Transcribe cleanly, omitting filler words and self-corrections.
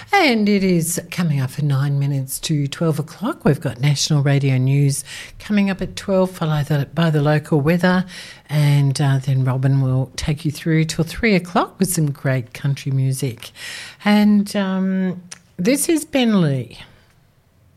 And it is coming up for 9 minutes to 12 o'clock. We've got National Radio News coming up at 12, followed that by the local weather. And then Robin will take you through till 3 o'clock with some great country music. And this is Ben Lee.